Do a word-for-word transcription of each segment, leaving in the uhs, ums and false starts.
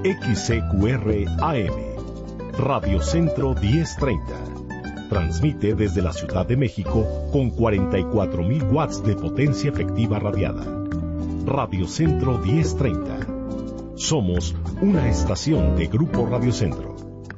X C Q R A M, Radio Centro diez treinta. Transmite desde la Ciudad de México con cuarenta y cuatro mil watts de potencia efectiva radiada. Radio Centro diez treinta. Somos una estación de Grupo Radio Centro.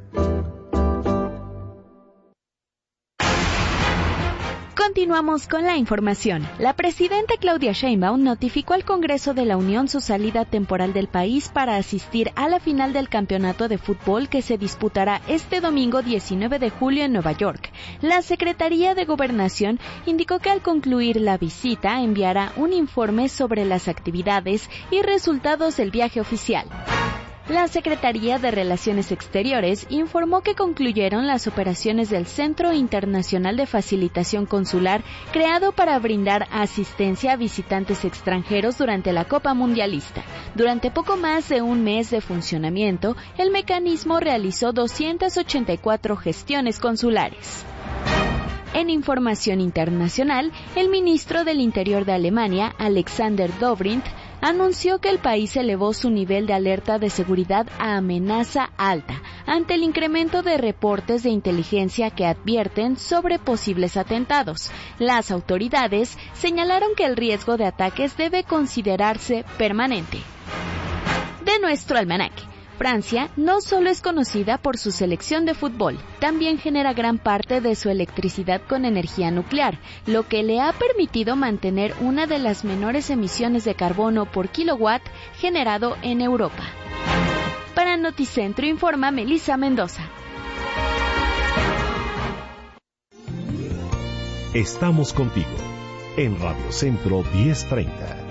Continuamos con la información. La presidenta Claudia Sheinbaum notificó al Congreso de la Unión su salida temporal del país para asistir a la final del campeonato de fútbol que se disputará este domingo diecinueve de julio en Nueva York. La Secretaría de Gobernación indicó que al concluir la visita enviará un informe sobre las actividades y resultados del viaje oficial. La Secretaría de Relaciones Exteriores informó que concluyeron las operaciones del Centro Internacional de Facilitación Consular, creado para brindar asistencia a visitantes extranjeros durante la Copa Mundialista. Durante poco más de un mes de funcionamiento, el mecanismo realizó doscientas ochenta y cuatro gestiones consulares. En información internacional, el ministro del Interior de Alemania, Alexander Dobrindt, anunció que el país elevó su nivel de alerta de seguridad a amenaza alta ante el incremento de reportes de inteligencia que advierten sobre posibles atentados. Las autoridades señalaron que el riesgo de ataques debe considerarse permanente. De nuestro almanaque. Francia no solo es conocida por su selección de fútbol, también genera gran parte de su electricidad con energía nuclear, lo que le ha permitido mantener una de las menores emisiones de carbono por kilowatt generado en Europa. Para Noticentro informa Melissa Mendoza. Estamos contigo en Radio Centro diez treinta.